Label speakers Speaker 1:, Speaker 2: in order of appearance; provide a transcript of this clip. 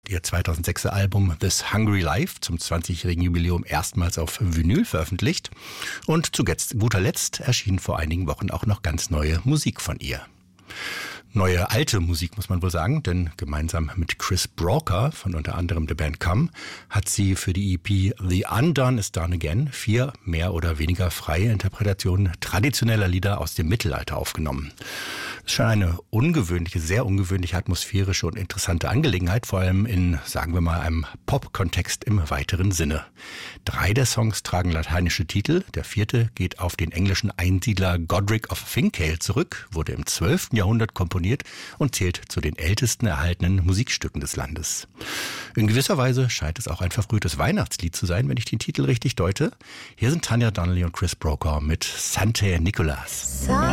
Speaker 1: ihr 2006er Album This Hungry Life zum 20-jährigen Jubiläum erstmals auf Vinyl veröffentlicht. Und zu guter Letzt erschien vor einigen Wochen auch noch ganz neue Musik von ihr. Neue alte Musik, muss man wohl sagen, denn gemeinsam mit Chris Broker von unter anderem der Band Come hat sie für die EP The Undone is Done Again 4 mehr oder weniger freie Interpretationen traditioneller Lieder aus dem Mittelalter aufgenommen. Das ist schon eine ungewöhnliche, sehr ungewöhnliche, atmosphärische und interessante Angelegenheit, vor allem in, sagen wir mal, einem Pop-Kontext im weiteren Sinne. 3 der Songs tragen lateinische Titel, der 4. geht auf den englischen Einsiedler Godric of Fincale zurück, wurde im 12. Jahrhundert komponiert und zählt zu den ältesten erhaltenen Musikstücken des Landes. In gewisser Weise scheint es auch ein verfrühtes Weihnachtslied zu sein, wenn ich den Titel richtig deute. Hier sind Tanya Donelly und Chris Broker mit Santa Nicholas.